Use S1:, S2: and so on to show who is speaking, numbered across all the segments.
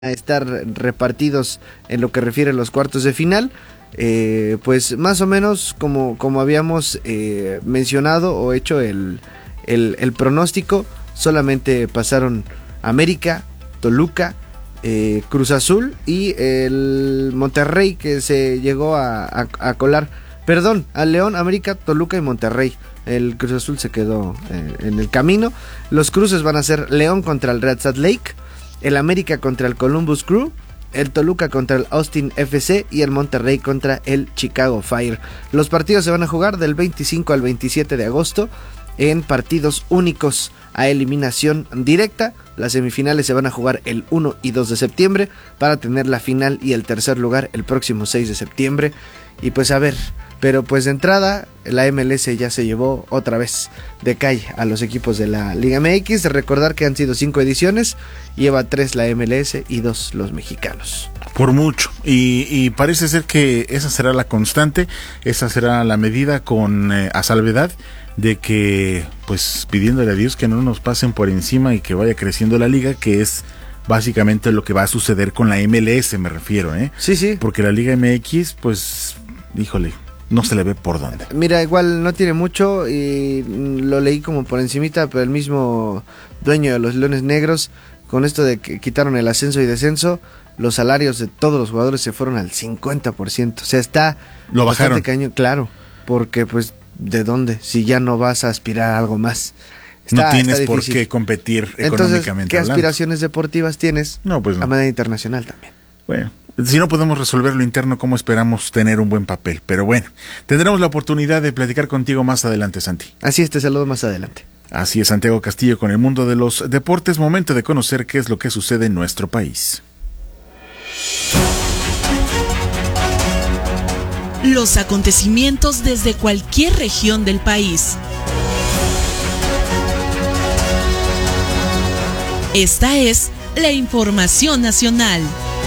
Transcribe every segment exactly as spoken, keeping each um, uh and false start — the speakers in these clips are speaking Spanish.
S1: a estar repartidos en lo que refiere a los cuartos de final. Eh, pues más o menos como, como habíamos eh, mencionado o hecho el, el, el pronóstico, solamente pasaron América, Toluca, eh, Cruz Azul y el Monterrey, que se llegó a, a, a colar, perdón, a León, América, Toluca y Monterrey. El Cruz Azul se quedó eh, en el camino. Los cruces van a ser León contra el Red Salt Lake, el América contra el Columbus Crew, el Toluca contra el Austin F C y el Monterrey contra el Chicago Fire. Los partidos se van a jugar del veinticinco al veintisiete de agosto en partidos únicos a eliminación directa. Las semifinales se van a jugar el uno y dos de septiembre para tener la final y el tercer lugar el próximo seis de septiembre. Y pues a ver, pero pues de entrada la M L S ya se llevó otra vez de calle a los equipos de la Liga M X. De recordar que han sido cinco ediciones, lleva tres la M L S y dos los mexicanos.
S2: Por mucho, y, y parece ser que esa será la constante, esa será la medida, con eh, a salvedad de que, pues pidiéndole a Dios que no nos pasen por encima y que vaya creciendo la liga, que es básicamente lo que va a suceder con la M L S, me refiero, ¿eh?
S1: Sí, sí.
S2: Porque la Liga M X, pues, híjole, no se le ve por dónde.
S1: Mira, igual no tiene mucho y lo leí como por encimita, pero el mismo dueño de los Leones Negros, con esto de que quitaron el ascenso y descenso, los salarios de todos los jugadores se fueron al cincuenta por ciento. O sea, está
S2: lo bajaron.
S1: Cañón, claro, porque pues, ¿de dónde? Si ya no vas a aspirar a algo más. Está,
S2: no tienes por qué competir económicamente.
S1: Entonces, ¿qué
S2: hablando?
S1: aspiraciones deportivas tienes?
S2: No, pues no.
S1: A manera internacional también.
S2: Bueno, si no podemos resolver lo interno, ¿cómo esperamos tener un buen papel? Pero bueno, tendremos la oportunidad de platicar contigo más adelante, Santi.
S1: Así es, te saludo más adelante.
S2: Así es, Santiago Castillo con el mundo de los deportes. Momento de conocer qué es lo que sucede en nuestro país.
S3: Los acontecimientos desde cualquier región del país. Esta es la información nacional.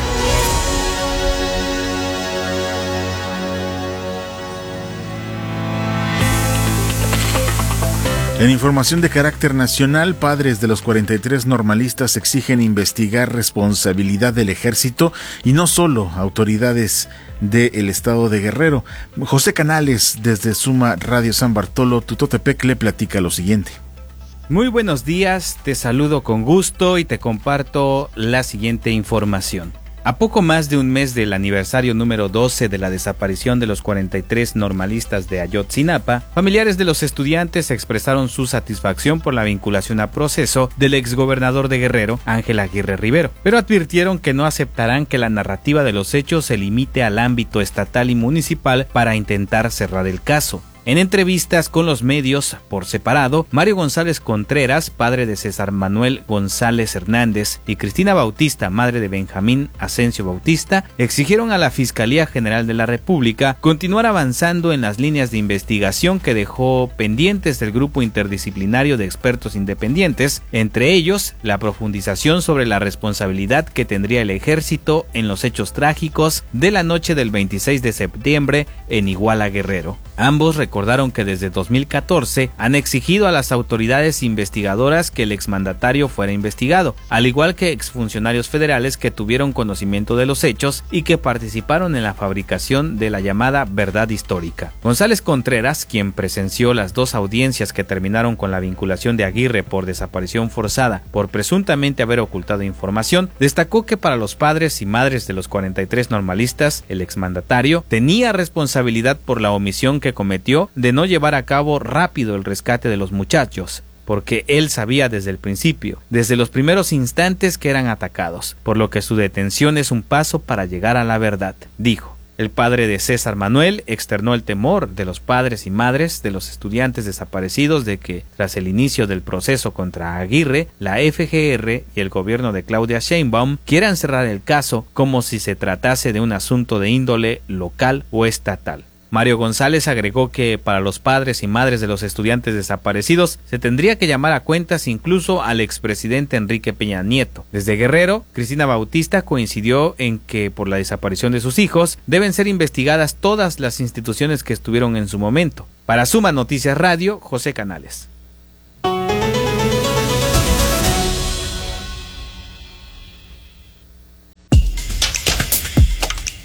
S2: En información de carácter nacional, padres de los cuarenta y tres normalistas exigen investigar responsabilidad del ejército y no solo autoridades del estado de Guerrero. José Canales, desde Suma Radio San Bartolo, Tutotepec, le platica lo siguiente.
S4: Muy buenos días, te saludo con gusto y te comparto la siguiente información. A poco más de un mes del aniversario número doce de la desaparición de los cuarenta y tres normalistas de Ayotzinapa, familiares de los estudiantes expresaron su satisfacción por la vinculación a proceso del exgobernador de Guerrero, Ángel Aguirre Rivero, pero advirtieron que no aceptarán que la narrativa de los hechos se limite al ámbito estatal y municipal para intentar cerrar el caso. En entrevistas con los medios por separado, Mario González Contreras, padre de César Manuel González Hernández, y Cristina Bautista, madre de Benjamín Asensio Bautista, exigieron a la Fiscalía General de la República continuar avanzando en las líneas de investigación que dejó pendientes del grupo interdisciplinario de expertos independientes, entre ellos la profundización sobre la responsabilidad que tendría el ejército en los hechos trágicos de la noche del veintiséis de septiembre en Iguala, Guerrero. Ambos recordaron que desde dos mil catorce han exigido a las autoridades investigadoras que el exmandatario fuera investigado, al igual que exfuncionarios federales que tuvieron conocimiento de los hechos y que participaron en la fabricación de la llamada verdad histórica. González Contreras, quien presenció las dos audiencias que terminaron con la vinculación de Aguirre por desaparición forzada por presuntamente haber ocultado información, destacó que para los padres y madres de los cuarenta y tres normalistas, el exmandatario tenía responsabilidad por la omisión que cometió de no llevar a cabo rápido el rescate de los muchachos, porque él sabía desde el principio, desde los primeros instantes que eran atacados, por lo que su detención es un paso para llegar a la verdad, dijo. El padre de César Manuel externó el temor de los padres y madres de los estudiantes desaparecidos de que, tras el inicio del proceso contra Aguirre, la F G R y el gobierno de Claudia Sheinbaum quieran cerrar el caso como si se tratase de un asunto de índole local o estatal. Mario González agregó que para los padres y madres de los estudiantes desaparecidos se tendría que llamar a cuentas incluso al expresidente Enrique Peña Nieto. Desde Guerrero, Cristina Bautista coincidió en que por la desaparición de sus hijos deben ser investigadas todas las instituciones que estuvieron en su momento. Para Suma Noticias Radio, José Canales.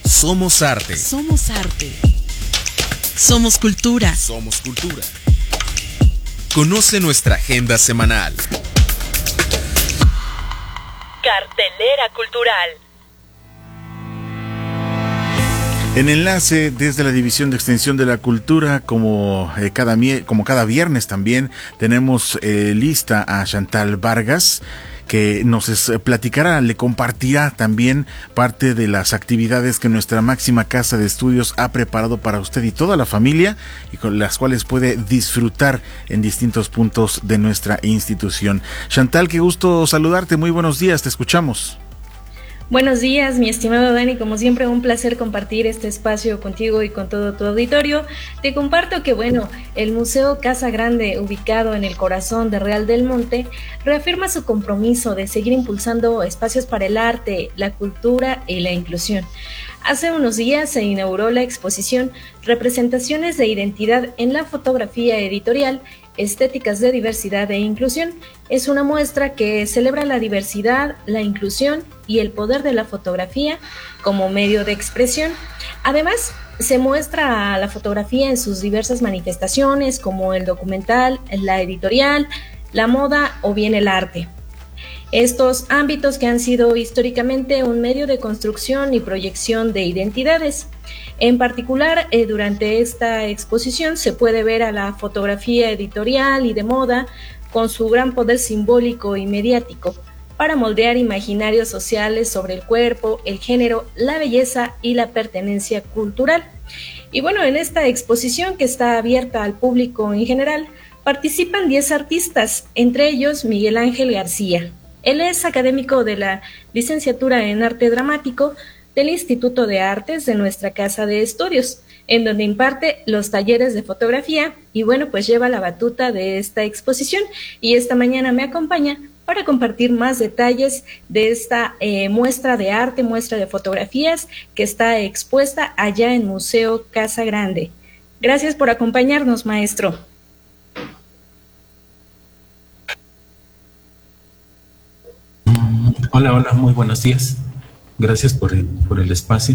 S5: Somos arte.
S3: Somos arte. Somos cultura.
S5: Somos cultura. Conoce nuestra agenda semanal.
S3: Cartelera cultural.
S2: En enlace desde la División de Extensión de la Cultura, como, eh, cada, como cada viernes también, tenemos eh, lista a Chantal Vargas, que nos es, platicará, le compartirá también parte de las actividades que nuestra máxima casa de estudios ha preparado para usted y toda la familia, y con las cuales puede disfrutar en distintos puntos de nuestra institución. Chantal, qué gusto saludarte, muy buenos días, te escuchamos.
S6: Buenos días, mi estimado Dani, como siempre un placer compartir este espacio contigo y con todo tu auditorio. Te comparto que, bueno, el Museo Casa Grande, ubicado en el corazón de Real del Monte, reafirma su compromiso de seguir impulsando espacios para el arte, la cultura y la inclusión. Hace unos días se inauguró la exposición Representaciones de Identidad en la Fotografía Editorial, Estéticas de Diversidad e Inclusión. Es una muestra que celebra la diversidad, la inclusión y el poder de la fotografía como medio de expresión. Además, se muestra la fotografía en sus diversas manifestaciones, como el documental, la editorial, la moda o bien el arte. Estos ámbitos que han sido históricamente un medio de construcción y proyección de identidades. En particular, eh, durante esta exposición se puede ver a la fotografía editorial y de moda con su gran poder simbólico y mediático para moldear imaginarios sociales sobre el cuerpo, el género, la belleza y la pertenencia cultural. Y bueno, en esta exposición, que está abierta al público en general, participan diez artistas, entre ellos Miguel Ángel García. Él es académico de la licenciatura en Arte Dramático del Instituto de Artes de nuestra Casa de Estudios, en donde imparte los talleres de fotografía y bueno, pues lleva la batuta de esta exposición, y esta mañana me acompaña para compartir más detalles de esta eh, muestra de arte, muestra de fotografías que está expuesta allá en Museo Casa Grande. Gracias por acompañarnos, maestro.
S7: Hola, hola, muy buenos días. Gracias por el, por el espacio.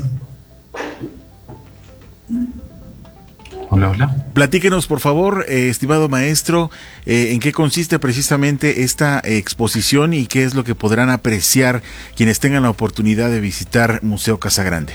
S7: Hola, hola.
S2: Platíquenos, por favor, eh, estimado maestro, eh, en qué consiste precisamente esta eh, exposición y qué es lo que podrán apreciar quienes tengan la oportunidad de visitar Museo Casa Grande.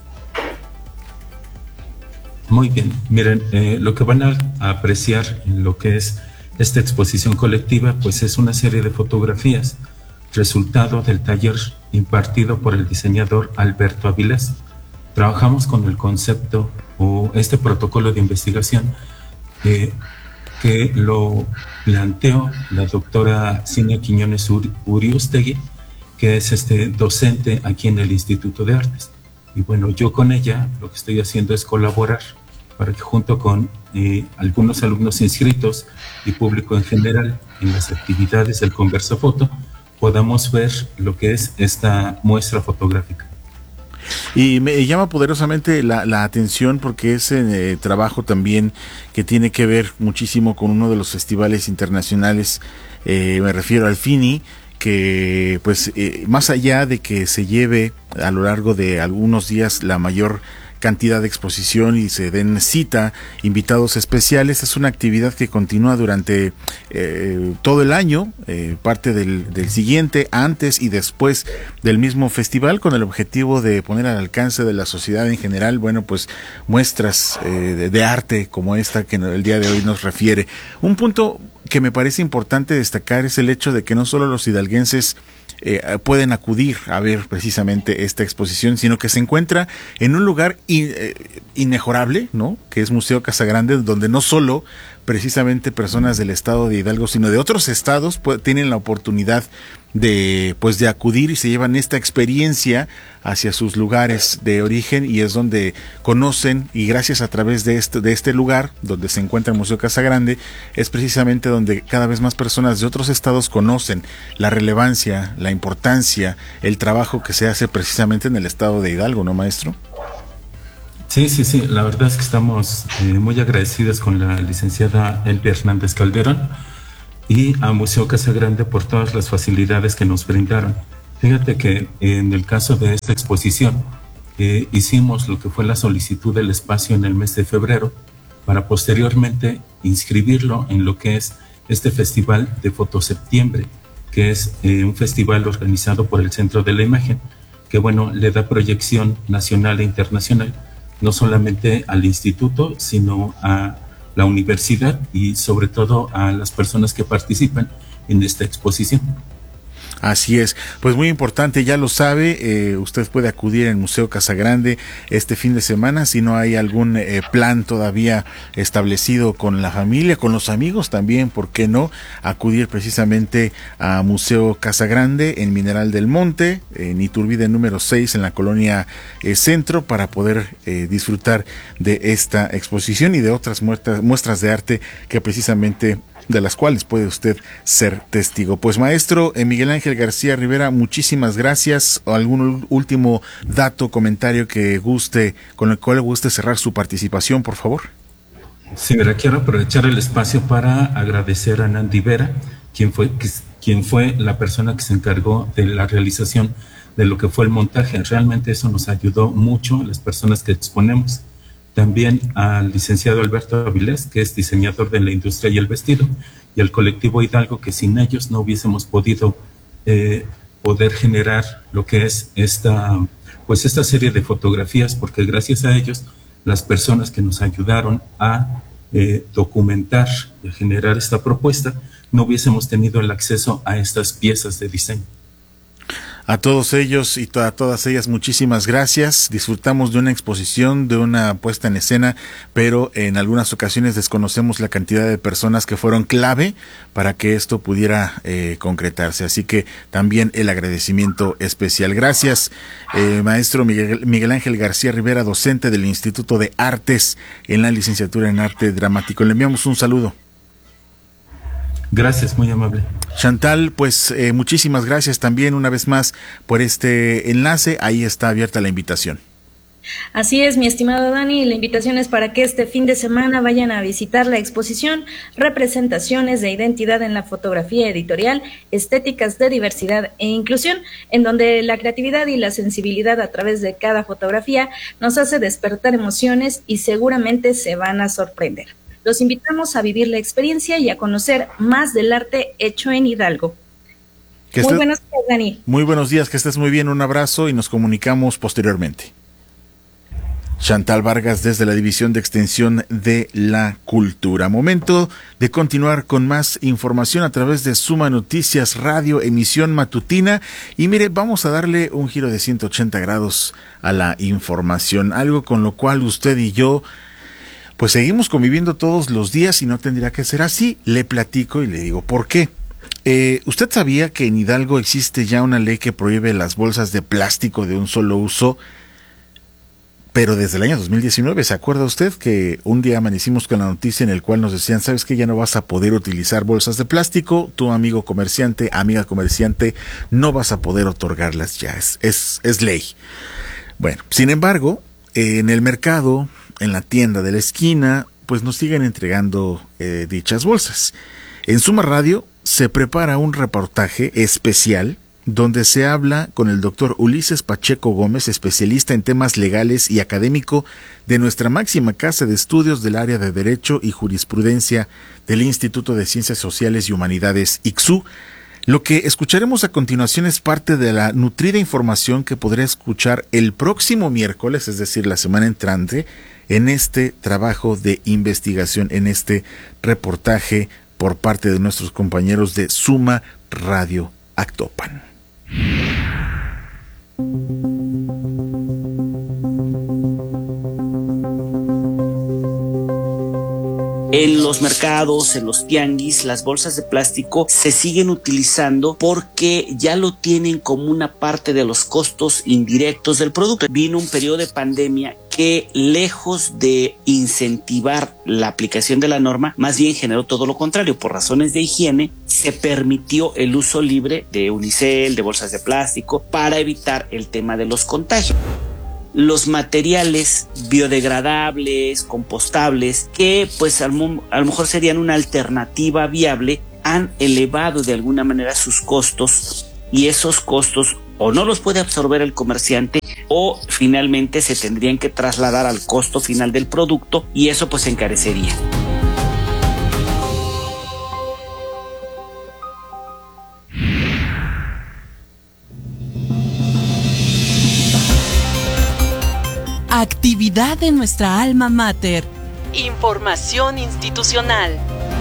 S7: Muy bien, miren, eh, lo que van a, a apreciar en lo que es esta exposición colectiva, pues es una serie de fotografías, resultado del taller impartido por el diseñador Alberto Avilés. Trabajamos con el concepto o este protocolo de investigación eh, que lo planteó la doctora Cinia Quiñones Uriostegui, que es este docente aquí en el Instituto de Artes. Y bueno, yo con ella lo que estoy haciendo es colaborar para que junto con eh, algunos alumnos inscritos y público en general en las actividades del Conversafoto podamos ver lo que es esta muestra fotográfica.
S2: Y me llama poderosamente la, la atención porque es eh, trabajo también que tiene que ver muchísimo con uno de los festivales internacionales, eh, me refiero al FINI, que pues eh, más allá de que se lleve a lo largo de algunos días la mayor cantidad de exposición y se den cita invitados especiales, es una actividad que continúa durante eh, todo el año, eh, parte del, del siguiente, antes y después del mismo festival, con el objetivo de poner al alcance de la sociedad en general, bueno, pues muestras eh, de, de arte como esta que el día de hoy nos refiere. Un punto que me parece importante destacar es el hecho de que no solo los hidalguenses Eh, pueden acudir a ver precisamente esta exposición, sino que se encuentra en un lugar in, eh, inmejorable, ¿no? Que es Museo Casa Grande, donde no solo precisamente personas del estado de Hidalgo, sino de otros estados pues, tienen la oportunidad de pues de acudir y se llevan esta experiencia hacia sus lugares de origen, y es donde conocen, y gracias a través de este, de este lugar donde se encuentra el Museo Casa Grande, es precisamente donde cada vez más personas de otros estados conocen la relevancia, la importancia, el trabajo que se hace precisamente en el estado de Hidalgo, ¿no, maestro?
S7: Sí, sí, sí, la verdad es que estamos eh, muy agradecidos con la licenciada Elvia Hernández Calderón y a Museo Casa Grande por todas las facilidades que nos brindaron. Fíjate que en el caso de esta exposición, eh, hicimos lo que fue la solicitud del espacio en el mes de febrero para posteriormente inscribirlo en lo que es este Festival de Fotoseptiembre, que es eh, un festival organizado por el Centro de la Imagen, que bueno, le da proyección nacional e internacional, no solamente al instituto, sino a la universidad y sobre todo a las personas que participan en esta exposición.
S2: Así es, pues muy importante, ya lo sabe, eh, usted puede acudir al Museo Casagrande este fin de semana, si no hay algún eh, plan todavía establecido con la familia, con los amigos también, ¿por qué no? Acudir precisamente a Museo Casagrande en Mineral del Monte, en Iturbide número seis, en la colonia eh, Centro, para poder eh, disfrutar de esta exposición y de otras muestras, muestras de arte que precisamente de las cuales puede usted ser testigo. Pues maestro eh, Miguel Ángel García Rivera, muchísimas gracias. ¿Algún último dato, comentario que guste, con el cual guste cerrar su participación, por favor?
S7: Sí, mira, quiero aprovechar el espacio para agradecer a Nandi Vera, quien fue, quien fue la persona que se encargó de la realización de lo que fue el montaje. Realmente eso nos ayudó mucho a las personas que exponemos. También al licenciado Alberto Avilés, que es diseñador de la industria y el vestido, y al colectivo Hidalgo, que sin ellos no hubiésemos podido eh, poder generar lo que es esta, pues esta serie de fotografías, porque gracias a ellos, las personas que nos ayudaron a eh, documentar y a generar esta propuesta, no hubiésemos tenido el acceso a estas piezas de diseño.
S2: A todos ellos y a todas ellas, muchísimas gracias. Disfrutamos de una exposición, de una puesta en escena, pero en algunas ocasiones desconocemos la cantidad de personas que fueron clave para que esto pudiera eh, concretarse. Así que también el agradecimiento especial. Gracias, eh, maestro Miguel, Miguel Ángel García Rivera, docente del Instituto de Artes en la licenciatura en Arte Dramático. Le enviamos un saludo.
S7: Gracias, muy amable.
S2: Chantal, pues eh, muchísimas gracias también una vez más por este enlace. Ahí está abierta la invitación.
S6: Así es, mi estimado Dani, la invitación es para que este fin de semana vayan a visitar la exposición Representaciones de Identidad en la Fotografía Editorial, Estéticas de Diversidad e Inclusión, en donde la creatividad y la sensibilidad a través de cada fotografía nos hace despertar emociones y seguramente se van a sorprender. Los invitamos a vivir la experiencia y a conocer más del arte hecho en Hidalgo.
S2: Que
S6: muy
S2: estés,
S6: buenos días, Dani.
S2: Muy buenos días, que estés muy bien, un abrazo y nos comunicamos posteriormente. Chantal Vargas desde la División de Extensión de la Cultura. Momento de continuar con más información a través de Suma Noticias Radio, emisión matutina. Y mire, vamos a darle un giro de ciento ochenta grados a la información, algo con lo cual usted y yo pues seguimos conviviendo todos los días y no tendría que ser así. Le platico y le digo por qué. Eh, ¿Usted sabía que en Hidalgo existe ya una ley que prohíbe las bolsas de plástico de un solo uso? Pero desde el año dos mil diecinueve, ¿se acuerda usted que un día amanecimos con la noticia en el cual nos decían, sabes que ya no vas a poder utilizar bolsas de plástico, tu amigo comerciante, amiga comerciante, no vas a poder otorgarlas ya, es, es, es ley? Bueno, sin embargo, eh, en el mercado, en la tienda de la esquina, pues nos siguen entregando eh, dichas bolsas. En Suma Radio se prepara un reportaje especial donde se habla con el doctor Ulises Pacheco Gómez, especialista en temas legales y académico de nuestra máxima casa de estudios del área de Derecho y Jurisprudencia del Instituto de Ciencias Sociales y Humanidades, I C S U. Lo que escucharemos a continuación es parte de la nutrida información que podrá escuchar el próximo miércoles, es decir, la semana entrante, en este trabajo de investigación, en este reportaje por parte de nuestros compañeros de Suma Radio Actopan.
S8: En los mercados, en los tianguis, las bolsas de plástico se siguen utilizando porque ya lo tienen como una parte de los costos indirectos del producto. Vino un periodo de pandemia que, lejos de incentivar la aplicación de la norma, más bien generó todo lo contrario. Por razones de higiene, se permitió el uso libre de unicel, de bolsas de plástico, para evitar el tema de los contagios. Los materiales biodegradables, compostables, que pues a lo, a lo mejor serían una alternativa viable, han elevado de alguna manera sus costos, y esos costos o no los puede absorber el comerciante o finalmente se tendrían que trasladar al costo final del producto y eso pues encarecería.
S3: Actividad de nuestra alma mater. Información institucional.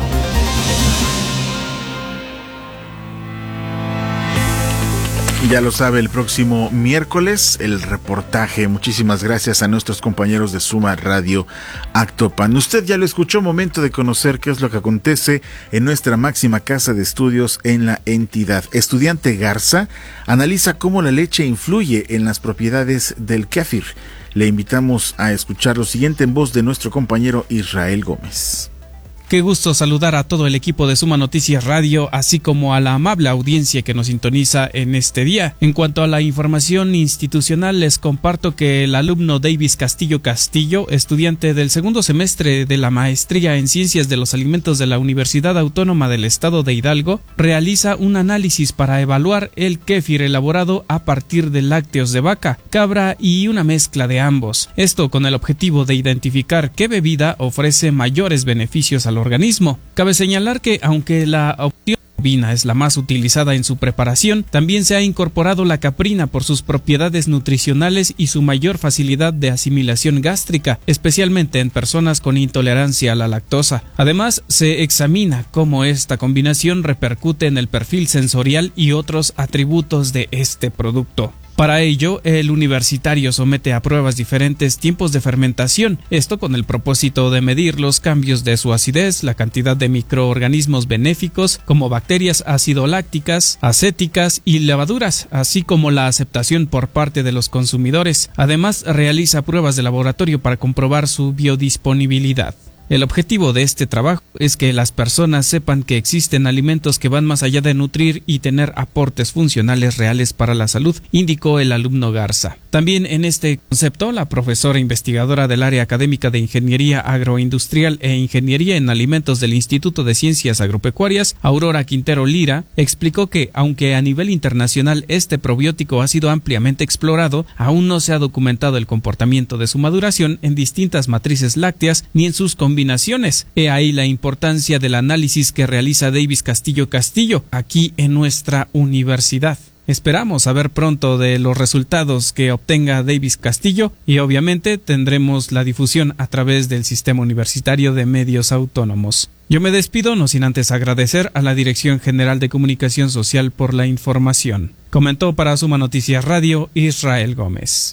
S2: Ya lo sabe, el próximo miércoles el reportaje. Muchísimas gracias a nuestros compañeros de Suma Radio Actopan. Usted ya lo escuchó, momento de conocer qué es lo que acontece en nuestra máxima casa de estudios en la entidad. Estudiante Garza analiza cómo la leche influye en las propiedades del kéfir. Le invitamos a escuchar lo siguiente en voz de nuestro compañero Israel Gómez.
S9: Qué gusto saludar a todo el equipo de Suma Noticias Radio, así como a la amable audiencia que nos sintoniza en este día. En cuanto a la información institucional, les comparto que el alumno Davis Castillo Castillo, estudiante del segundo semestre de la Maestría en Ciencias de los Alimentos de la Universidad Autónoma del Estado de Hidalgo, realiza un análisis para evaluar el kéfir elaborado a partir de lácteos de vaca, cabra y una mezcla de ambos. Esto con el objetivo de identificar qué bebida ofrece mayores beneficios al organismo. Cabe señalar que aunque la opción bovina es la más utilizada en su preparación, también se ha incorporado la caprina por sus propiedades nutricionales y su mayor facilidad de asimilación gástrica, especialmente en personas con intolerancia a la lactosa. Además, se examina cómo esta combinación repercute en el perfil sensorial y otros atributos de este producto. Para ello, el universitario somete a pruebas diferentes tiempos de fermentación, esto con el propósito de medir los cambios de su acidez, la cantidad de microorganismos benéficos como bacterias acidolácticas, acéticas y levaduras, así como la aceptación por parte de los consumidores. Además, realiza pruebas de laboratorio para comprobar su biodisponibilidad. El objetivo de este trabajo es que las personas sepan que existen alimentos que van más allá de nutrir y tener aportes funcionales reales para la salud, indicó el alumno Garza. También en este concepto, la profesora investigadora del área académica de Ingeniería Agroindustrial e Ingeniería en Alimentos del Instituto de Ciencias Agropecuarias, Aurora Quintero Lira, explicó que, aunque a nivel internacional este probiótico ha sido ampliamente explorado, aún no se ha documentado el comportamiento de su maduración en distintas matrices lácteas ni en sus combinaciones. He ahí la importancia del análisis que realiza Davis Castillo Castillo aquí en nuestra universidad. Esperamos saber pronto de los resultados que obtenga Davis Castillo y obviamente tendremos la difusión a través del Sistema Universitario de Medios Autónomos. Yo me despido, no sin antes agradecer a la Dirección General de Comunicación Social por la información. Comentó para Suma Noticias Radio Israel Gómez.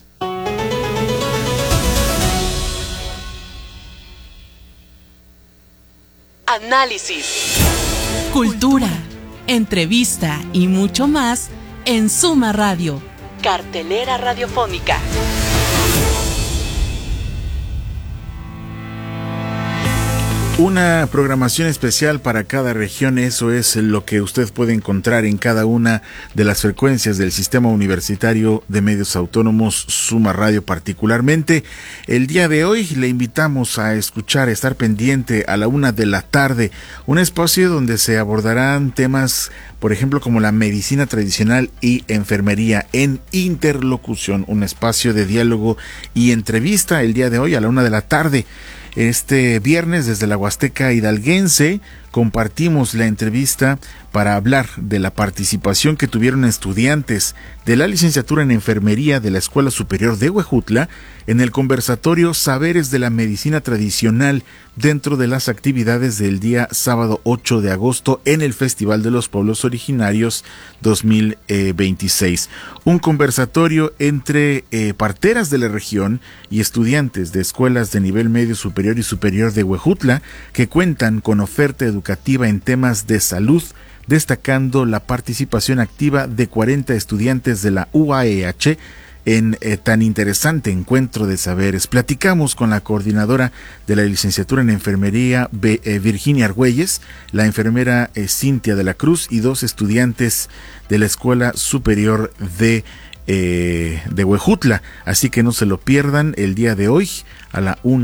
S3: Análisis, cultura, entrevista y mucho más en Suma Radio, cartelera radiofónica.
S2: Una programación especial para cada región, eso es lo que usted puede encontrar en cada una de las frecuencias del Sistema Universitario de Medios Autónomos, Suma Radio particularmente. El día de hoy le invitamos a escuchar, estar pendiente a la una de la tarde, un espacio donde se abordarán temas, por ejemplo, como la medicina tradicional y enfermería en interlocución, un espacio de diálogo y entrevista el día de hoy a la una de la tarde. Este viernes desde la Huasteca hidalguense compartimos la entrevista para hablar de la participación que tuvieron estudiantes de la licenciatura en enfermería de la Escuela Superior de Huejutla en el conversatorio Saberes de la Medicina Tradicional dentro de las actividades del día sábado ocho de agosto en el Festival de los Pueblos Originarios dos mil veintiséis. Un conversatorio entre eh, parteras de la región y estudiantes de escuelas de nivel medio superior y superior de Huejutla que cuentan con oferta educativa en temas de salud, destacando la participación activa de cuarenta estudiantes de la U A E H en eh, tan interesante encuentro de saberes. Platicamos con la coordinadora de la licenciatura en enfermería, B, eh, Virginia Argüelles, la enfermera eh, Cintia de la Cruz y dos estudiantes de la Escuela Superior de eh, de Huejutla. Así que no se lo pierdan el día de hoy a la una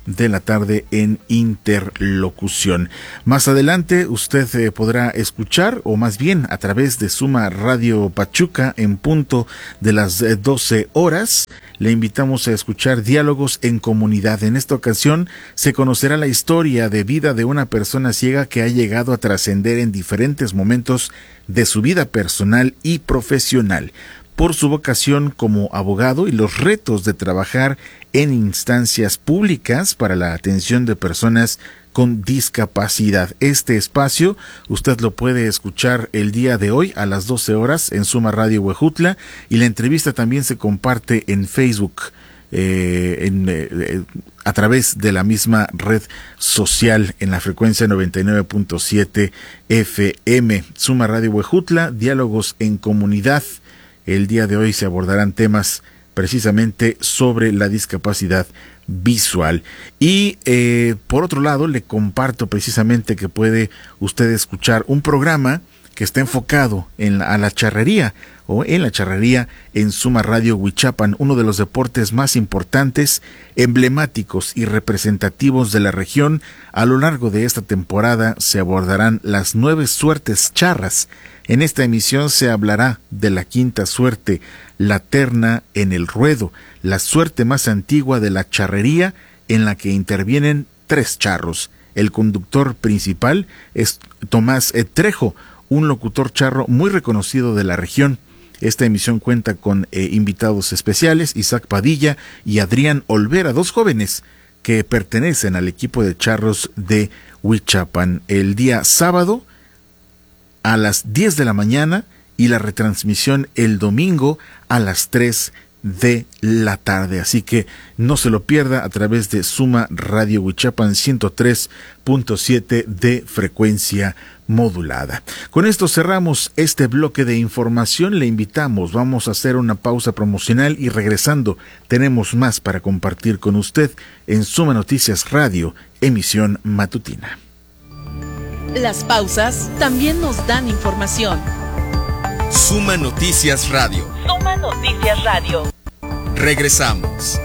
S2: de la tarde en Interlocución. Más adelante usted eh, podrá escuchar, o más bien a través de Suma Radio Pachuca, en punto de las eh, doce horas, le invitamos a escuchar Diálogos en Comunidad. En esta ocasión se conocerá la historia de vida de una persona ciega que ha llegado a trascender en diferentes momentos de su vida personal y profesional por su vocación como abogado y los retos de trabajar en instancias públicas para la atención de personas con discapacidad. Este espacio usted lo puede escuchar el día de hoy a las doce horas en Suma Radio Huejutla, y la entrevista también se comparte en Facebook eh, en, eh, a través de la misma red social en la frecuencia noventa y nueve punto siete F M. Suma Radio Huejutla, Diálogos en Comunidad. El día de hoy se abordarán temas precisamente sobre la discapacidad visual. Y eh, por otro lado, le comparto precisamente que puede usted escuchar un programa que está enfocado en la, a la charrería, o en la charrería en Suma Radio Huichapan, uno de los deportes más importantes, emblemáticos y representativos de la región. A lo largo de esta temporada se abordarán las nueve suertes charras. En esta emisión se hablará de la quinta suerte, la terna en el ruedo, la suerte más antigua de la charrería, en la que intervienen tres charros. El conductor principal es Tomás Trejo, un locutor charro muy reconocido de la región. Esta emisión cuenta con eh, invitados especiales, Isaac Padilla y Adrián Olvera, dos jóvenes que pertenecen al equipo de charros de Huichapan. El día sábado a las diez de la mañana y la retransmisión el domingo a las tres de la tarde. Así que no se lo pierda a través de Suma Radio Huichapan ciento tres punto siete de frecuencia modulada. Con esto cerramos este bloque de información. Le invitamos, vamos a hacer una pausa promocional y regresando tenemos más para compartir con usted en Suma Noticias Radio, emisión matutina.
S3: Las pausas también nos dan información.
S5: Suma Noticias Radio.
S3: Suma Noticias Radio.
S5: Regresamos.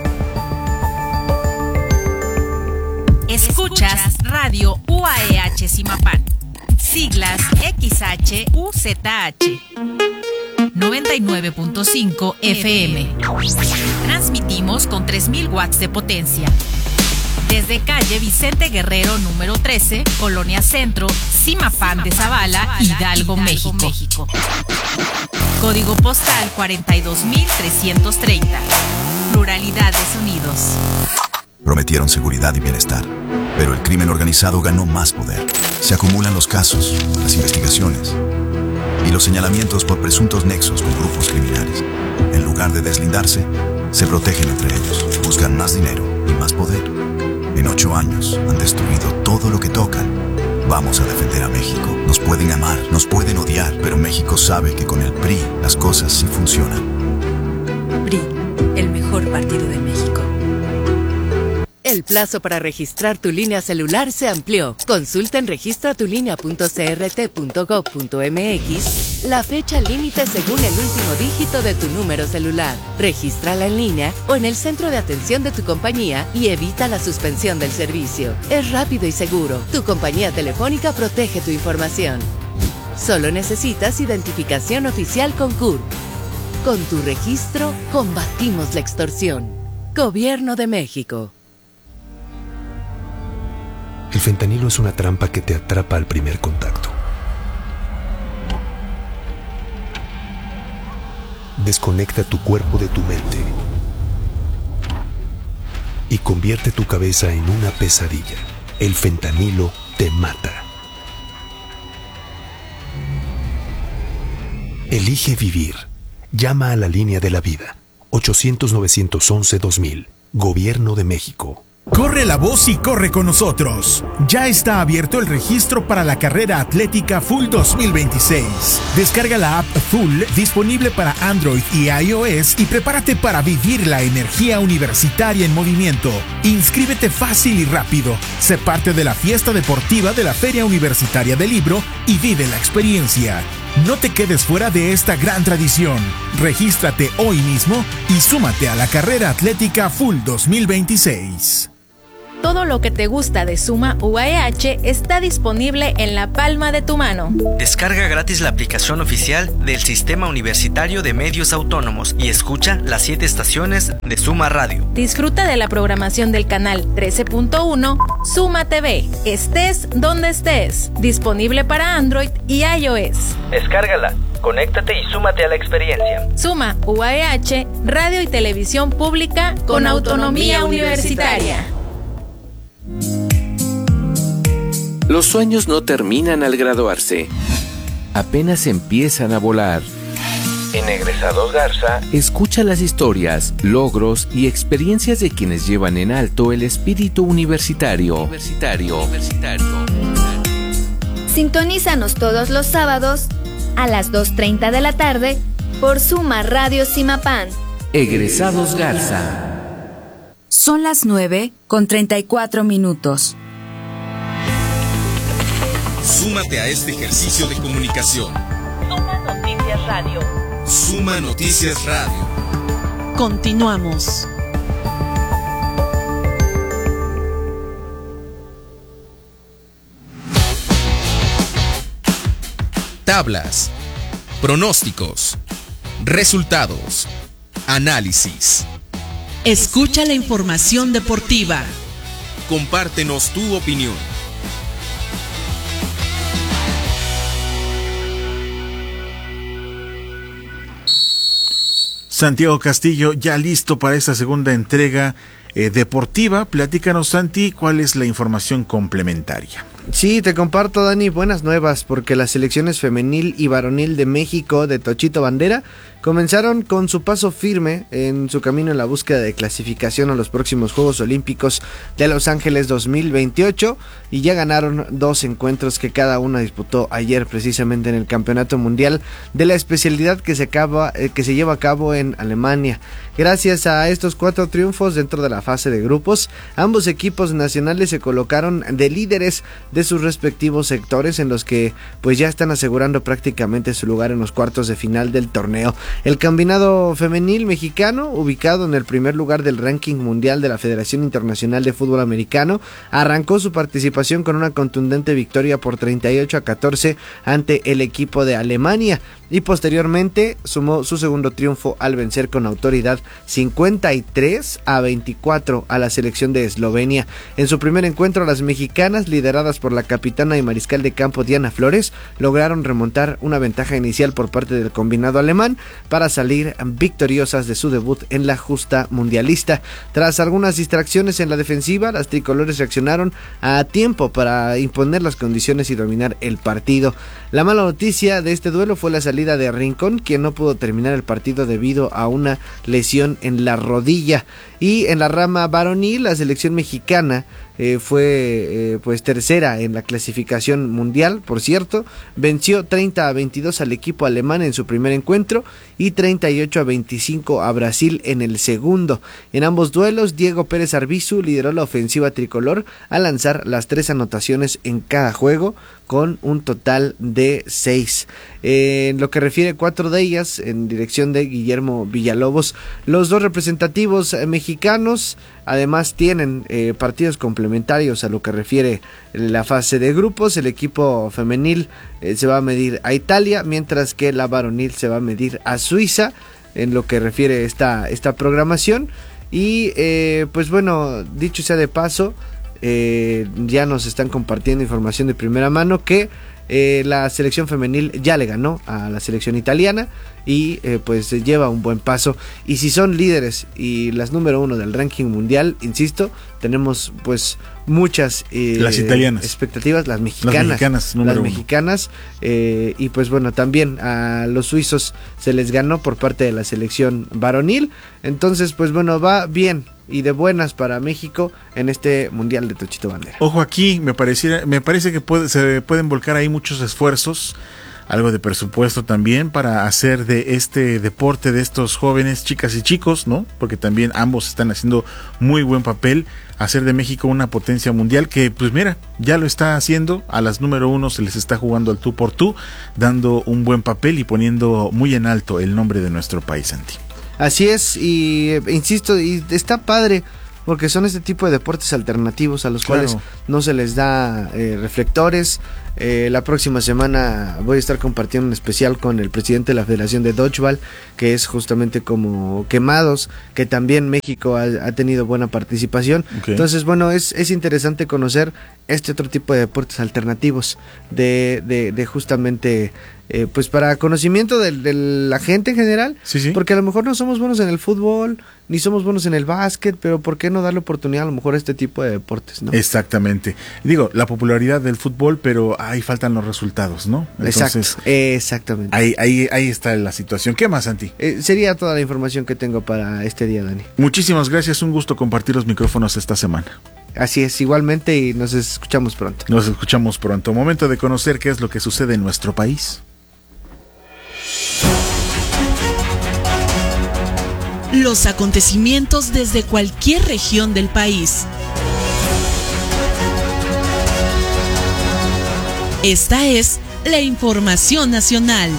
S10: Escuchas Radio U A E H Zimapán. Siglas X H U Z H. noventa y nueve punto cinco F M. Transmitimos con tres mil watts de potencia. Desde calle Vicente Guerrero número trece, Colonia Centro, Zimapán de Zavala, Hidalgo, México. México. Código postal cuarenta y dos mil trescientos treinta. Pluralidad de sonidos.
S11: Prometieron seguridad y bienestar, pero el crimen organizado ganó más poder. Se acumulan los casos, las investigaciones y los señalamientos por presuntos nexos con grupos criminales. En lugar de deslindarse, se protegen entre ellos, buscan más dinero y más poder. En ocho años han destruido todo lo que tocan. Vamos a defender a México. Nos pueden amar, nos pueden odiar, pero México sabe que con el P R I las cosas sí funcionan.
S12: P R I, el mejor partido de México. El plazo para registrar tu línea celular se amplió. Consulta en registra tu línea punto c r t punto gov punto m x la fecha límite según el último dígito de tu número celular. Regístrala en línea o en el centro de atención de tu compañía y evita la suspensión del servicio. Es rápido y seguro. Tu compañía telefónica protege tu información. Solo necesitas identificación oficial con C U R P. Con tu registro, combatimos la extorsión. Gobierno de México.
S13: El fentanilo es una trampa que te atrapa al primer contacto. Desconecta tu cuerpo de tu mente y convierte tu cabeza en una pesadilla. El fentanilo te mata. Elige vivir. Llama a la línea de la vida. ochocientos, novecientos once, dos mil. Gobierno de México.
S14: Corre la voz y corre con nosotros. Ya está abierto el registro para la carrera atlética Full dos mil veintiséis. Descarga la app Full, disponible para Android y iOS, y prepárate para vivir la energía universitaria en movimiento. Inscríbete fácil y rápido. Sé parte de la fiesta deportiva de la Feria Universitaria del Libro y vive la experiencia. No te quedes fuera de esta gran tradición. Regístrate hoy mismo y súmate a la carrera atlética Full dos mil veintiséis.
S15: Todo lo que te gusta de Suma U A E H está disponible en la palma de tu mano.
S16: Descarga gratis la aplicación oficial del Sistema Universitario de Medios Autónomos y escucha las siete estaciones de Suma Radio.
S15: Disfruta de la programación del canal trece punto uno Suma T V. Estés donde estés. Disponible para Android y iOS.
S16: Descárgala, conéctate y súmate a la experiencia.
S15: Suma U A E H, radio y televisión pública con autonomía universitaria.
S17: Los sueños no terminan al graduarse, apenas empiezan a volar. En Egresados Garza, escucha las historias, logros y experiencias de quienes llevan en alto el espíritu universitario. Universitario. Universitario.
S18: Sintonízanos todos los sábados a las dos treinta de la tarde por Suma Radio Simapán.
S17: Egresados Garza.
S19: Son las nueve con treinta y cuatro minutos.
S5: Súmate a este ejercicio de comunicación.
S10: Suma Noticias Radio.
S5: Suma Noticias Radio.
S3: Continuamos.
S5: Tablas, pronósticos, resultados, análisis.
S3: Escucha la información deportiva.
S5: Compártenos tu opinión.
S2: Santiago Castillo, ya listo para esta segunda entrega eh, deportiva. Platícanos, Santi, ¿cuál es la información complementaria?
S1: Sí, te comparto, Dani, buenas nuevas, porque las selecciones femenil y varonil de México de Tochito Bandera comenzaron con su paso firme en su camino en la búsqueda de clasificación a los próximos Juegos Olímpicos de Los Ángeles dos mil veintiocho y ya ganaron dos encuentros que cada una disputó ayer precisamente en el Campeonato Mundial de la especialidad que se, acaba, eh, que se lleva a cabo en Alemania. Gracias a estos cuatro triunfos dentro de la fase de grupos, ambos equipos nacionales se colocaron de líderes de sus respectivos sectores en los que pues ya están asegurando prácticamente su lugar en los cuartos de final del torneo. El combinado femenil mexicano, ubicado en el primer lugar del ranking mundial de la Federación Internacional de Fútbol Americano, arrancó su participación con una contundente victoria por treinta y ocho a catorce ante el equipo de Alemania y posteriormente sumó su segundo triunfo al vencer con autoridad cincuenta y tres a veinticuatro a la selección de Eslovenia. En su primer encuentro, las mexicanas, lideradas por la capitana y mariscal de campo Diana Flores, lograron remontar una ventaja inicial por parte del combinado alemán para salir victoriosas de su debut en la justa mundialista. Tras algunas distracciones en la defensiva, las tricolores reaccionaron a tiempo para imponer las condiciones y dominar el partido. La mala noticia de este duelo fue la salida de Rincón, quien no pudo terminar el partido debido a una lesión en la rodilla. Y en la rama varonil, la selección mexicana eh, fue eh, pues tercera en la clasificación mundial, por cierto, venció treinta a veintidós al equipo alemán en su primer encuentro y treinta y ocho a veinticinco a Brasil en el segundo. En ambos duelos, Diego Pérez Arbizu lideró la ofensiva tricolor al lanzar las tres anotaciones en cada juego, con un total de seis. Eh, en lo que refiere cuatro de ellas en dirección de Guillermo Villalobos. Los dos representativos eh, mexicanos además tienen eh, partidos complementarios a lo que refiere la fase de grupos. El equipo femenil eh, se va a medir a Italia, mientras que la varonil se va a medir a Suiza en lo que refiere esta, esta programación. Y eh, pues bueno, dicho sea de paso, Eh, ya nos están compartiendo información de primera mano que eh, la selección femenil ya le ganó a la selección italiana y eh, pues lleva un buen paso, y si son líderes y las número uno del ranking mundial, insisto, tenemos pues muchas eh,
S2: las italianas
S1: expectativas, las mexicanas
S2: las mexicanas,
S1: las mexicanas eh, y pues bueno, también a los suizos se les ganó por parte de la selección varonil. Entonces pues bueno, va bien y de buenas para México en este Mundial de Tochito Bandera.
S2: Ojo aquí, me pareciera, me parece que puede, se pueden volcar ahí muchos esfuerzos, algo de presupuesto también para hacer de este deporte de estos jóvenes, chicas y chicos, ¿no? Porque también ambos están haciendo muy buen papel, hacer de México una potencia mundial que, pues mira, ya lo está haciendo. A las número uno se les está jugando al tú por tú, dando un buen papel y poniendo muy en alto el nombre de nuestro país, Santi.
S1: Así es, y eh, insisto, y está padre porque son este tipo de deportes alternativos a los
S2: Claro.
S1: cuales no se les da eh, reflectores. Eh, la próxima semana voy a estar compartiendo un especial con el presidente de la Federación de Dodgeball, que es justamente como quemados, que también México ha, ha tenido buena participación.
S2: Okay.
S1: Entonces, bueno, es, es interesante conocer este otro tipo de deportes alternativos, de, de, de justamente... Eh, pues para conocimiento de, de la gente en general,
S2: sí, sí.
S1: porque a lo mejor no somos buenos en el fútbol, ni somos buenos en el básquet, pero ¿por qué no darle oportunidad a lo mejor a este tipo de deportes, ¿no?
S2: Exactamente. Digo, la popularidad del fútbol, pero ahí faltan los resultados, ¿no?
S1: Entonces, Exacto, exactamente.
S2: Ahí, ahí, ahí está la situación. ¿Qué más, Santi?
S1: Eh, sería toda la información que tengo para este día, Dani.
S2: Muchísimas gracias, un gusto compartir los micrófonos esta semana.
S1: Así es, igualmente, y nos escuchamos pronto.
S2: Nos escuchamos pronto. Momento de conocer qué es lo que sucede en nuestro país.
S3: Los acontecimientos desde cualquier región del país. Esta es la información nacional.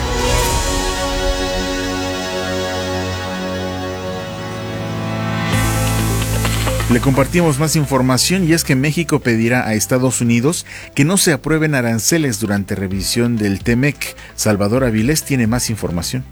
S2: Le compartimos más información y es que México pedirá a Estados Unidos que no se aprueben aranceles durante revisión del T M E C. Salvador Avilés tiene más información.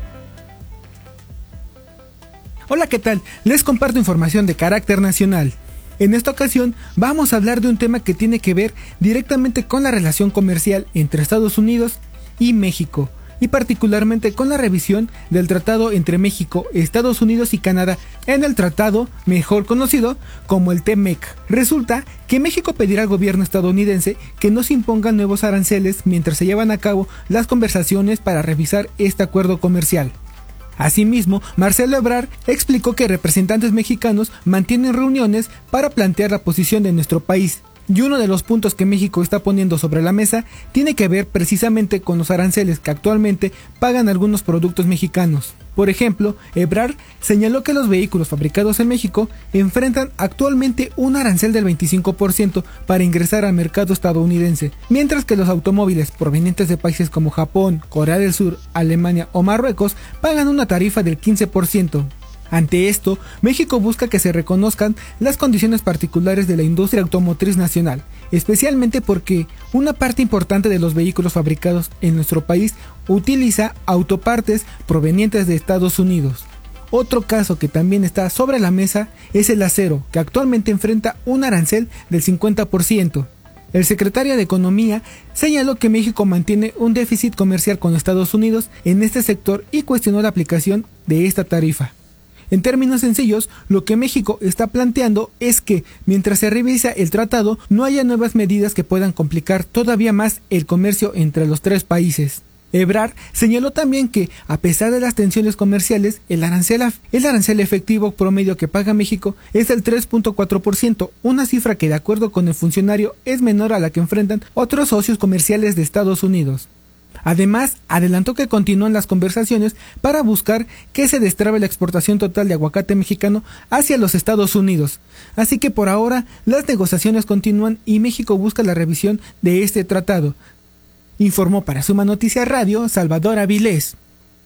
S20: Hola, ¿qué tal? Les comparto información de carácter nacional. En esta ocasión vamos a hablar de un tema que tiene que ver directamente con la relación comercial entre Estados Unidos y México, y particularmente con la revisión del tratado entre México, Estados Unidos y Canadá, en el tratado mejor conocido como el T M E C. Resulta que México pedirá al gobierno estadounidense que no se impongan nuevos aranceles mientras se llevan a cabo las conversaciones para revisar este acuerdo comercial. Asimismo, Marcelo Ebrard explicó que representantes mexicanos mantienen reuniones para plantear la posición de nuestro país. Y uno de los puntos que México está poniendo sobre la mesa tiene que ver precisamente con los aranceles que actualmente pagan algunos productos mexicanos. Por ejemplo, Ebrard señaló que los vehículos fabricados en México enfrentan actualmente un arancel del veinticinco por ciento para ingresar al mercado estadounidense, mientras que los automóviles provenientes de países como Japón, Corea del Sur, Alemania o Marruecos pagan una tarifa del quince por ciento. Ante esto, México busca que se reconozcan las condiciones particulares de la industria automotriz nacional, especialmente porque una parte importante de los vehículos fabricados en nuestro país utiliza autopartes provenientes de Estados Unidos. Otro caso que también está sobre la mesa es el acero, que actualmente enfrenta un arancel del cincuenta por ciento. El secretario de Economía señaló que México mantiene un déficit comercial con Estados Unidos en este sector y cuestionó la aplicación de esta tarifa. En términos sencillos, lo que México está planteando es que, mientras se revisa el tratado, no haya nuevas medidas que puedan complicar todavía más el comercio entre los tres países. Ebrard señaló también que, a pesar de las tensiones comerciales, el arancel, el arancel efectivo promedio que paga México es del tres punto cuatro por ciento, una cifra que, de acuerdo con el funcionario, es menor a la que enfrentan otros socios comerciales de Estados Unidos. Además, adelantó que continúan las conversaciones para buscar que se destrabe la exportación total de aguacate mexicano hacia los Estados Unidos. Así que por ahora las negociaciones continúan y México busca la revisión de este tratado. Informó para Suma Noticias Radio Salvador Avilés.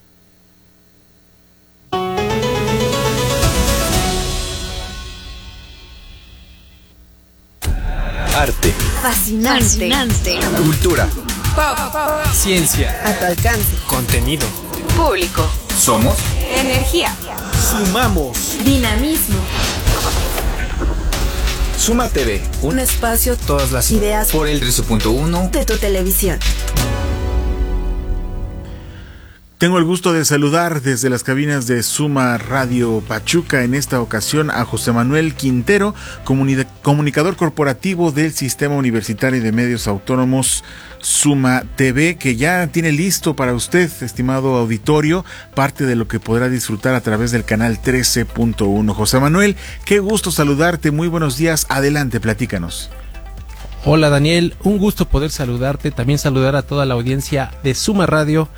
S21: Arte.
S18: Fascinante.
S21: Fascinante. Cultura.
S18: Pop.
S21: Ciencia.
S18: A tu alcance.
S21: Contenido.
S18: Público.
S21: Somos.
S18: Energía.
S21: Sumamos.
S18: Dinamismo.
S21: Suma T V.
S18: Un espacio.
S21: Todas las
S18: ideas.
S21: Por el trece punto uno.
S18: De tu televisión.
S2: Tengo el gusto de saludar desde las cabinas de Suma Radio Pachuca en esta ocasión a José Manuel Quintero, comuni- comunicador corporativo del Sistema Universitario de Medios Autónomos Suma T V, que ya tiene listo para usted, estimado auditorio, parte de lo que podrá disfrutar a través del canal trece punto uno. José Manuel, qué gusto saludarte, muy buenos días, adelante, platícanos.
S22: Hola Daniel, un gusto poder saludarte, también saludar a toda la audiencia de Suma Radio,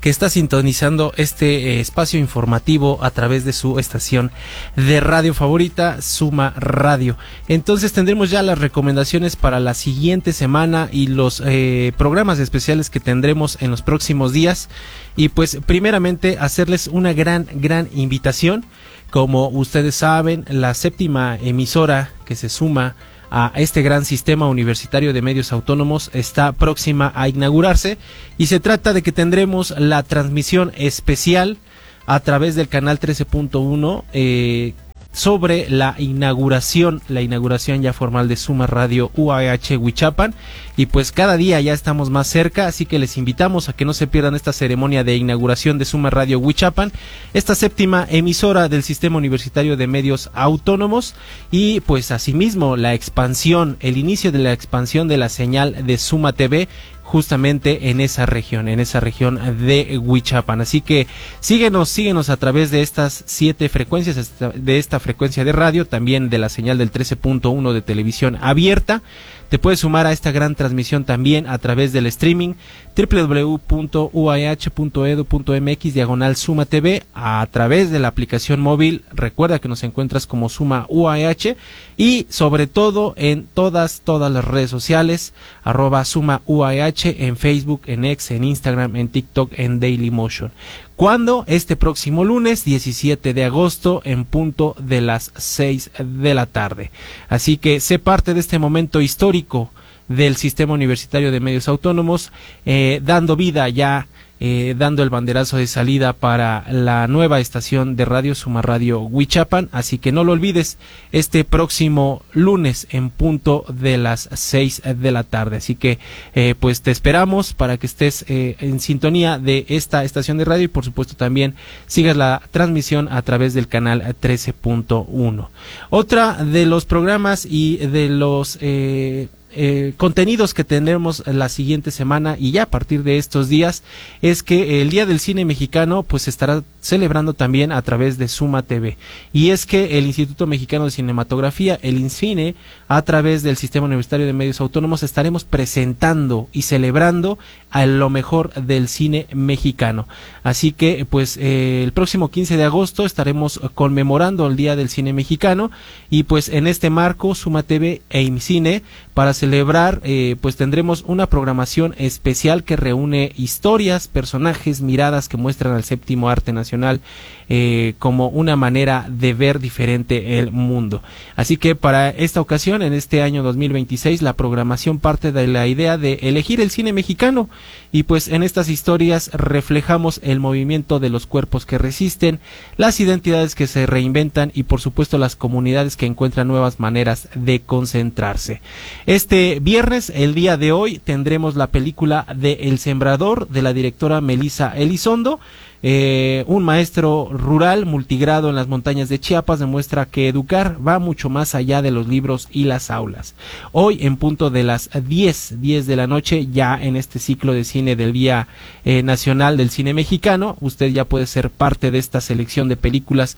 S4: que está sintonizando este eh, espacio informativo a través de su estación de radio favorita, Suma Radio. Entonces tendremos ya las recomendaciones para la siguiente semana y los eh, programas especiales que tendremos en los próximos días. Y pues primeramente hacerles una gran, gran invitación. Como ustedes saben, la séptima emisora que se suma a este gran sistema universitario de medios autónomos está próxima a inaugurarse, y se trata de que tendremos la transmisión especial a través del canal trece punto uno eh, sobre la inauguración, la inauguración ya formal de Suma Radio U A H Huichapan. Y pues cada día ya estamos más cerca, así que les invitamos a que no se pierdan esta ceremonia de inauguración de Suma Radio Huichapan, esta séptima emisora del Sistema Universitario de Medios Autónomos, y pues asimismo la expansión, el inicio de la expansión de la señal de Suma T V justamente en esa región, en esa región de Huichapan. Así que síguenos, síguenos a través de estas siete frecuencias, de esta frecuencia de radio, también de la señal del trece punto uno de televisión abierta. Te puedes sumar a esta gran transmisión también a través del streaming doble u doble u doble u punto u a h punto e d u punto m x diagonal Suma T V, a través de la aplicación móvil. Recuerda que nos encuentras como Suma U A H, y sobre todo en todas, todas las redes sociales, arroba Suma U A H, en Facebook, en X, en Instagram, en TikTok, en Dailymotion. ¿Cuándo? Este próximo lunes diecisiete de agosto en punto de las seis de la tarde. Así que sé parte de este momento histórico del Sistema Universitario de Medios Autónomos, eh, dando vida ya, eh, dando el banderazo de salida para la nueva estación de radio, Suma Radio Huichapan. Así que no lo olvides, este próximo lunes en punto de las seis de la tarde. Así que eh, pues te esperamos para que estés eh, en sintonía de esta estación de radio, y por supuesto también sigas la transmisión a través del canal trece punto uno. Otra de los programas y de los eh, Eh, contenidos que tendremos la siguiente semana y ya a partir de estos días es que el Día del Cine Mexicano pues se estará celebrando también a través de Suma T V, y es que el Instituto Mexicano de Cinematografía, el INCINE, a través del Sistema Universitario de Medios Autónomos, estaremos presentando y celebrando a lo mejor del cine mexicano. Así que pues eh, el próximo quince de agosto estaremos conmemorando el Día del Cine Mexicano, y pues en este marco Suma T V e INCINE, para celebrar eh, pues tendremos una programación especial que reúne historias, personajes, miradas que muestran al séptimo arte nacional eh, como una manera de ver diferente el mundo. Así que para esta ocasión, en este año dos mil veintiséis, la programación parte de la idea de elegir el cine mexicano, y pues en estas historias reflejamos el movimiento de los cuerpos que resisten, las identidades que se reinventan, y por supuesto las comunidades que encuentran nuevas maneras de concentrarse. Este viernes, el día de hoy, tendremos la película de El Sembrador, de la directora Melissa Elizondo. Eh, un maestro rural multigrado en las montañas de Chiapas demuestra que educar va mucho más allá de los libros y las aulas. Hoy en punto de las diez de la noche, ya en este ciclo de cine del Día eh, Nacional del Cine Mexicano, usted ya puede ser parte de esta selección de películas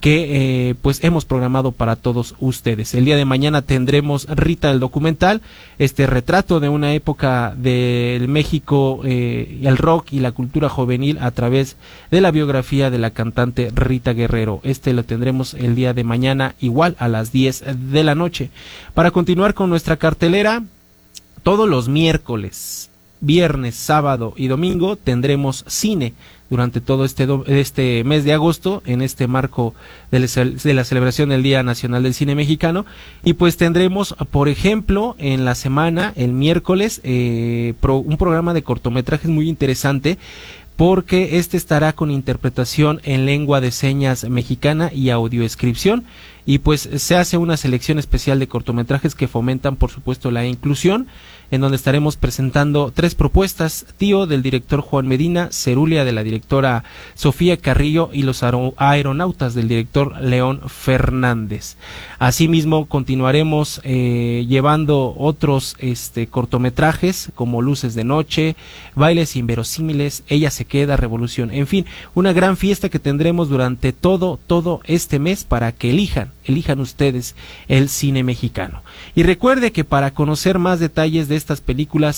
S4: que eh, pues hemos programado para todos ustedes. El día de mañana tendremos Rita el documental, este retrato de una época del México, eh, el rock y la cultura juvenil a través de la biografía de la cantante Rita Guerrero. Este lo tendremos el día de mañana, igual a las diez de la noche. Para continuar con nuestra cartelera, todos los miércoles, viernes, sábado y domingo tendremos cine durante todo este, do, este mes de agosto, en este marco de la, de la celebración del Día Nacional del Cine Mexicano. Y pues tendremos, por ejemplo, en la semana, el miércoles, eh, pro, un programa de cortometrajes muy interesante, porque este estará con interpretación en lengua de señas mexicana y audiodescripción, y pues se hace una selección especial de cortometrajes que fomentan por supuesto la inclusión, en donde estaremos presentando tres propuestas: Tío, del director Juan Medina; Cerulia, de la directora Sofía Carrillo; y Los Aeronautas, del director León Fernández. Asimismo continuaremos eh, llevando otros este cortometrajes como Luces de Noche, Bailes Inverosímiles, Ella se queda, Revolución, en fin, una gran fiesta que tendremos durante todo, todo este mes para que elijan, elijan ustedes el cine mexicano. Y recuerde que para conocer más detalles de estas películas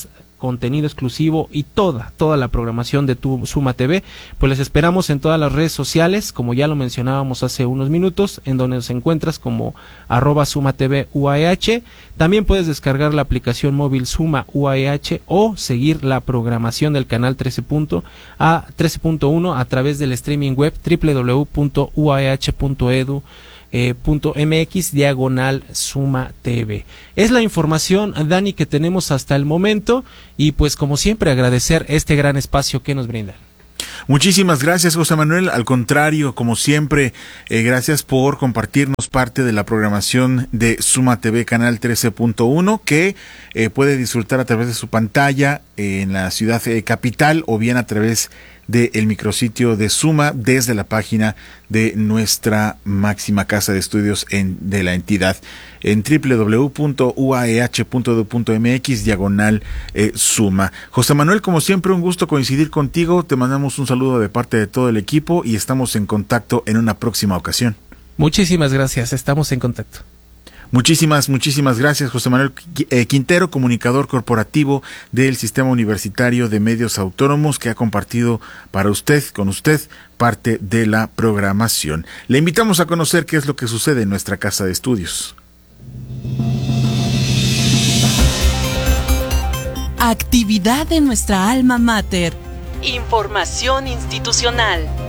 S4: contenido exclusivo y toda, toda la programación de tu Suma T V, pues les esperamos en todas las redes sociales, como ya lo mencionábamos hace unos minutos, en donde nos encuentras como arroba Suma T V U A E H. También puedes descargar la aplicación móvil Suma U A E H o seguir la programación del canal trece punto uno a través del streaming web doble u doble u doble u punto u a e h punto e d u Eh, punto mx diagonal Suma T V. Es la información, Dani, que tenemos hasta el momento, y pues como siempre agradecer este gran espacio que nos brindan.
S2: Muchísimas gracias, José Manuel. Al contrario, como siempre, eh, gracias por compartirnos parte de la programación de Suma T V Canal trece punto uno, que eh, puede disfrutar a través de su pantalla eh, en la ciudad eh, capital, o bien a través del micrositio de Suma desde la página de nuestra máxima casa de estudios en, de la entidad en doble u doble u doble u punto u a e h punto e d u punto m x diagonal eh, Suma. José Manuel, como siempre, un gusto coincidir contigo. Te mandamos un saludo de parte de todo el equipo y estamos en contacto en una próxima ocasión.
S4: Muchísimas gracias, estamos en contacto.
S2: Muchísimas, muchísimas gracias, José Manuel Quintero, comunicador corporativo del Sistema Universitario de Medios Autónomos, que ha compartido para usted, con usted, parte de la programación. Le invitamos a conocer qué es lo que sucede en nuestra casa de estudios.
S3: Actividad de nuestra alma mater. Información institucional.